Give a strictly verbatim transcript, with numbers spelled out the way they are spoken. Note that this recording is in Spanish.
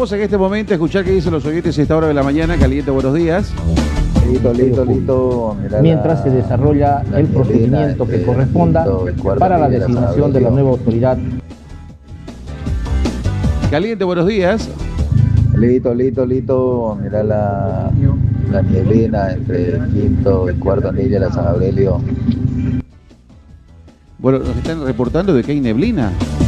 Vamos en este momento a escuchar qué dicen los oyentes a esta hora de la mañana. Caliente, buenos días. Listo, listo, listo. Mirá mientras la, se desarrolla el procedimiento que corresponda para la designación de la nueva autoridad. Caliente, buenos días. Listo, listo, listo. Mirá la, la nieblina entre el quinto y cuarto anillo de la San Aurelio. Bueno, nos están reportando de que hay neblina.